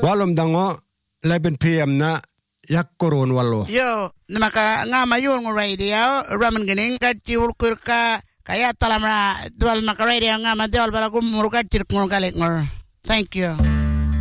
Walom dango 11 PM na yakkoron wallo. Yo, namaka nga mayul ng radio, ramen gining kachul kurka kaya talamra dual maka radio nga madiol bala gumurka tirk ngor galik ngor. Thank you.